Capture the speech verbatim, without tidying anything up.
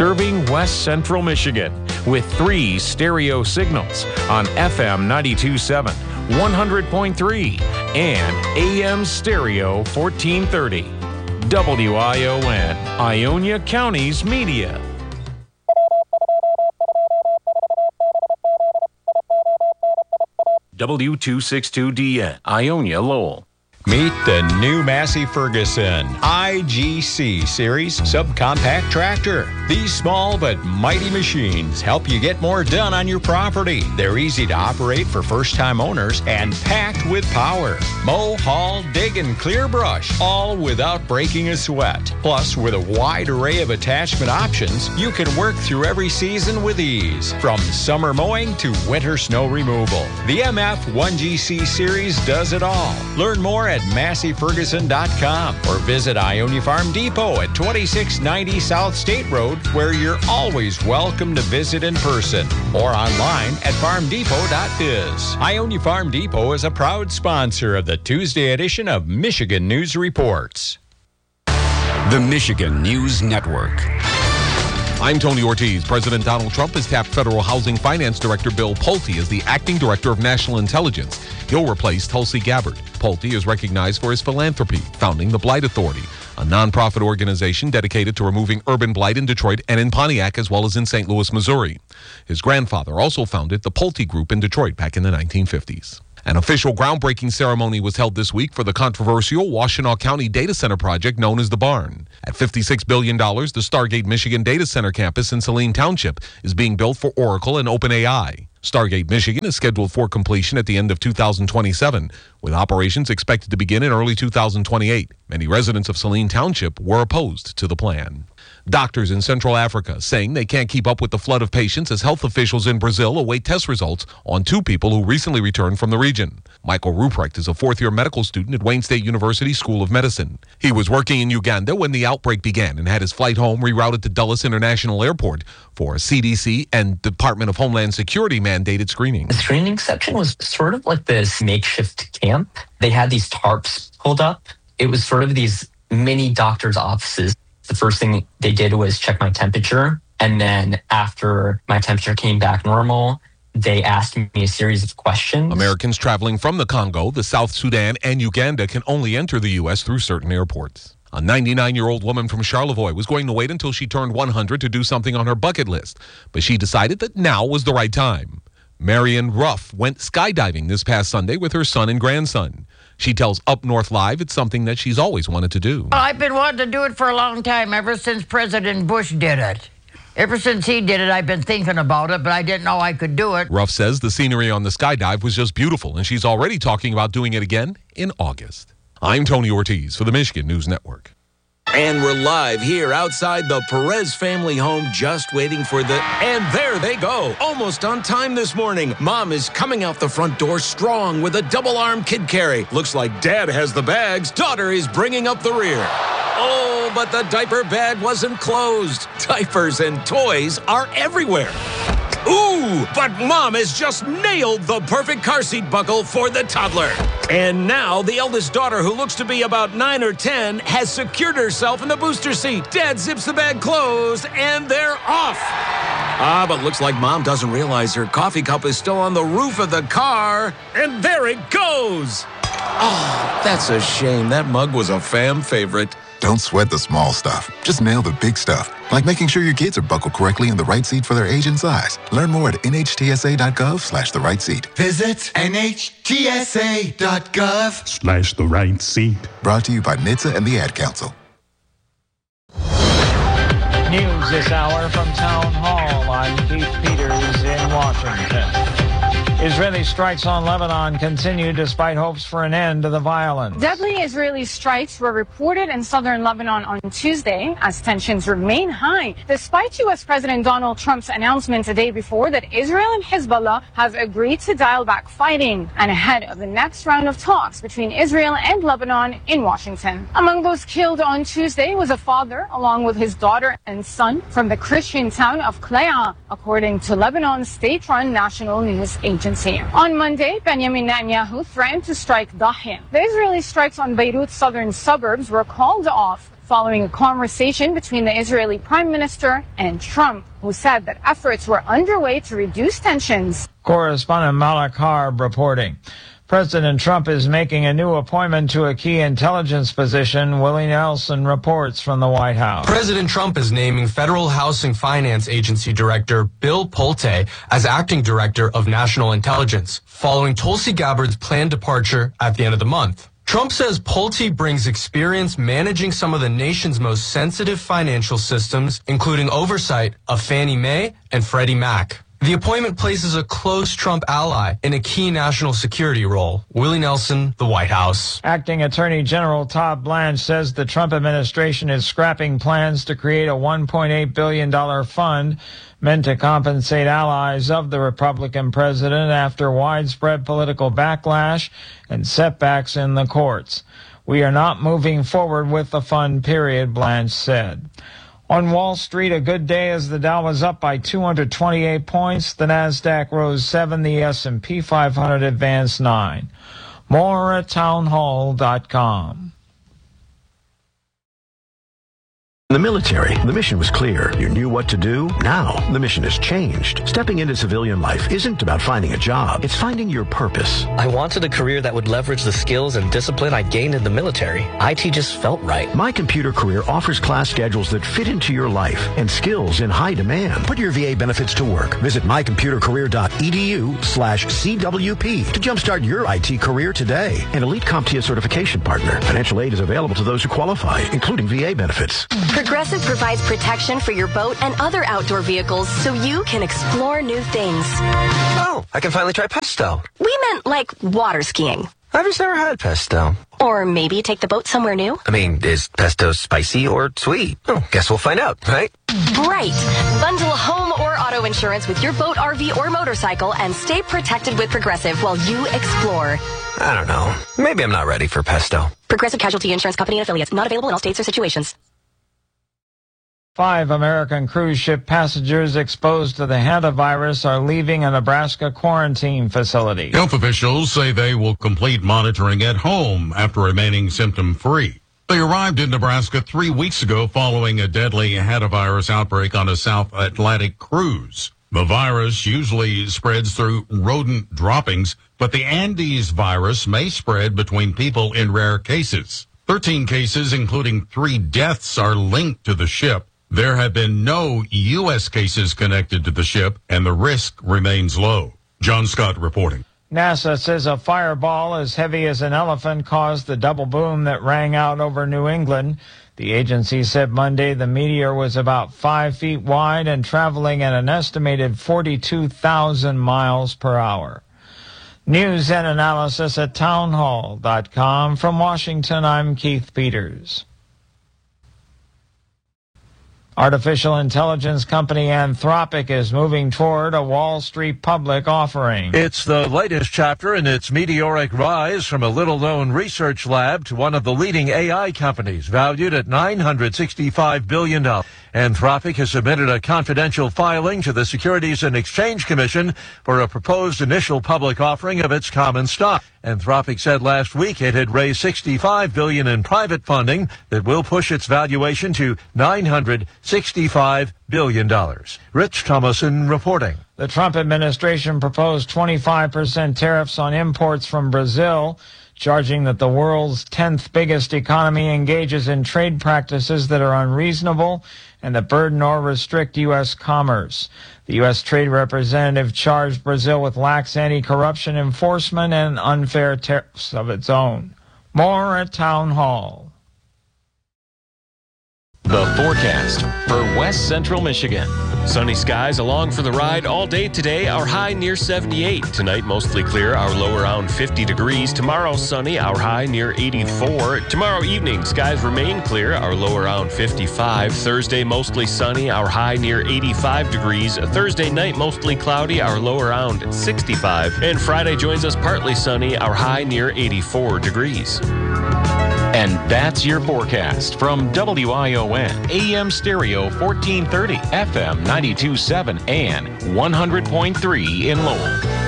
serving West Central Michigan with three stereo signals on F M ninety-two point seven, one hundred point three, and A M stereo fourteen thirty. W I O N, Ionia County's media. W two sixty-two D N, Ionia Lowell. Meet the new Massey Ferguson I G C Series subcompact tractor. These small but mighty machines help you get more done on your property. They're easy to operate for first-time owners and packed with power. Mow, haul, dig, and clear brush, all without breaking a sweat. Plus, with a wide array of attachment options, you can work through every season with ease, from summer mowing to winter snow removal. The M F one G C Series does it all. Learn more at Massey Ferguson dot com or visit Ionia Farm Depot at twenty-six ninety South State Road, where you're always welcome to visit in person, or online at farm depot dot biz. Ionia Farm Depot is a proud sponsor of the Tuesday edition of Michigan News Reports. The Michigan News Network. I'm Tony Ortiz. President Donald Trump has tapped Federal Housing Finance Director Bill Pulte as the acting director of national intelligence. He'll replace Tulsi Gabbard. Pulte is recognized for his philanthropy, founding the Blight Authority, a nonprofit organization dedicated to removing urban blight in Detroit and in Pontiac, as well as in Saint Louis, Missouri. His grandfather also founded the Pulte Group in Detroit back in the nineteen fifties. An official groundbreaking ceremony was held this week for the controversial Washtenaw County data center project known as the Barn. At fifty-six billion dollars, the Stargate Michigan Data Center campus in Saline Township is being built for Oracle and OpenAI. Stargate Michigan is scheduled for completion at the end of two thousand twenty-seven, with operations expected to begin in early two thousand twenty-eight. Many residents of Saline Township were opposed to the plan. Doctors in Central Africa saying they can't keep up with the flood of patients as health officials in Brazil await test results on two people who recently returned from the region. Michael Ruprecht is a fourth-year medical student at Wayne State University School of Medicine. He was working in Uganda when the outbreak began and had his flight home rerouted to Dulles International Airport for a C D C and Department of Homeland Security mandated screening. The screening section was sort of like this makeshift camp. They had these tarps pulled up. It was sort of these mini doctor's offices. The first thing they did was check my temperature. And then after my temperature came back normal, they asked me a series of questions. Americans traveling from the Congo, the South Sudan, and Uganda can only enter the U S through certain airports. A ninety-nine-year-old woman from Charlevoix was going to wait until she turned one hundred to do something on her bucket list, but she decided that now was the right time. Marion Ruff went skydiving this past Sunday with her son and grandson. She tells Up North Live it's something that she's always wanted to do. Well, I've been wanting to do it for a long time, ever since President Bush did it. Ever since he did it, I've been thinking about it, but I didn't know I could do it. Ruff says the scenery on the skydive was just beautiful, and she's already talking about doing it again in August. I'm Tony Ortiz for the Michigan News Network. And we're live here outside the Perez family home, just waiting for the... And there they go, almost on time this morning. Mom is coming out the front door strong with a double-arm kid carry. Looks like Dad has the bags. Daughter is bringing up the rear. Oh, but the diaper bag wasn't closed. Diapers and toys are everywhere. Ooh, but Mom has just nailed the perfect car seat buckle for the toddler. And now the eldest daughter, who looks to be about nine or ten, has secured herself in the booster seat. Dad zips the bag closed, and they're off. Ah, but looks like Mom doesn't realize her coffee cup is still on the roof of the car. And there it goes. Oh, that's a shame. That mug was a fam favorite. Don't sweat the small stuff. Just nail the big stuff, like making sure your kids are buckled correctly in the right seat for their age and size. Learn more at N H T S A dot gov slash the right seat. Visit N H T S A dot gov slash the right seat. Brought to you by N H T S A and the Ad Council. News this hour from Town Hall. I'm Keith Peters in Washington. Israeli strikes on Lebanon continue despite hopes for an end to the violence. Deadly Israeli strikes were reported in southern Lebanon on Tuesday as tensions remain high, despite U S President Donald Trump's announcement the day before that Israel and Hezbollah have agreed to dial back fighting, and ahead of the next round of talks between Israel and Lebanon in Washington. Among those killed on Tuesday was a father along with his daughter and son from the Christian town of Klea, according to Lebanon's state-run national news agency. On Monday, Benjamin Netanyahu threatened to strike Dahya. The Israeli strikes on Beirut's southern suburbs were called off following a conversation between the Israeli Prime Minister and Trump, who said that efforts were underway to reduce tensions. Correspondent Malak Harb reporting. President Trump is making a new appointment to a key intelligence position. Willie Nelson reports from the White House. President Trump is naming Federal Housing Finance Agency Director Bill Pulte as acting director of national intelligence, following Tulsi Gabbard's planned departure at the end of the month. Trump says Pulte brings experience managing some of the nation's most sensitive financial systems, including oversight of Fannie Mae and Freddie Mac. The appointment places a close Trump ally in a key national security role. Willie Nelson, the White House. Acting Attorney General Todd Blanche says the Trump administration is scrapping plans to create a one point eight billion dollars fund meant to compensate allies of the Republican president after widespread political backlash and setbacks in the courts. We are not moving forward with the fund, period, Blanche said. On Wall Street, a good day as the Dow was up by two hundred twenty-eight points. The Nasdaq rose seven. The S and P five hundred advanced nine. More at townhall dot com. In the military, the mission was clear. You knew what to do. Now, the mission has changed. Stepping into civilian life isn't about finding a job. It's finding your purpose. I wanted a career that would leverage the skills and discipline I gained in the military. I T just felt right. My Computer Career offers class schedules that fit into your life and skills in high demand. Put your V A benefits to work. Visit my computer career dot e d u slash C W P to jumpstart your I T career today. An Elite CompTIA certification partner. Financial aid is available to those who qualify, including V A benefits. Progressive provides protection for your boat and other outdoor vehicles so you can explore new things. Oh, I can finally try pesto. We meant like water skiing. I've just never had pesto. Or maybe take the boat somewhere new. I mean, is pesto spicy or sweet? Oh, guess we'll find out, right? Right. Bundle home or auto insurance with your boat, R V, or motorcycle and stay protected with Progressive while you explore. I don't know. Maybe I'm not ready for pesto. Progressive Casualty Insurance Company and affiliates. Not available in all states or situations. Five American cruise ship passengers exposed to the hantavirus are leaving a Nebraska quarantine facility. Health officials say they will complete monitoring at home after remaining symptom-free. They arrived in Nebraska three weeks ago following a deadly hantavirus outbreak on a South Atlantic cruise. The virus usually spreads through rodent droppings, but the Andes virus may spread between people in rare cases. Thirteen cases, including three deaths, are linked to the ship. There have been no U S cases connected to the ship, and the risk remains low. John Scott reporting. NASA says a fireball as heavy as an elephant caused the double boom that rang out over New England. The agency said Monday the meteor was about five feet wide and traveling at an estimated forty-two thousand miles per hour. News and analysis at townhall dot com. From Washington, I'm Keith Peters. Artificial intelligence company Anthropic is moving toward a Wall Street public offering. It's the latest chapter in its meteoric rise from a little-known research lab to one of the leading A I companies, valued at nine hundred sixty-five billion dollars. Anthropic has submitted a confidential filing to the Securities and Exchange Commission for a proposed initial public offering of its common stock. Anthropic said last week it had raised sixty-five billion dollars in private funding that will push its valuation to nine hundred sixty-five billion dollars. Rich Thomason reporting. The Trump administration proposed twenty-five percent tariffs on imports from Brazil, charging that the world's tenth biggest economy engages in trade practices that are unreasonable and that burden or restrict U S commerce. The U S Trade Representative charged Brazil with lax anti-corruption enforcement and unfair tariffs of its own. More at Town Hall. The forecast for West Central Michigan. Sunny skies along for the ride all day today. Our high near seventy-eight. Tonight, mostly clear. Our low around fifty degrees. Tomorrow, sunny. Our high near eighty-four. Tomorrow evening, skies remain clear. Our low around fifty-five. Thursday, mostly sunny. Our high near eighty-five degrees. Thursday night, mostly cloudy. Our low around sixty-five. And Friday joins us partly sunny. Our high near eighty-four degrees. And that's your forecast from W I O N, A M Stereo fourteen thirty, F M ninety-two point seven, and one hundred point three in Lowell.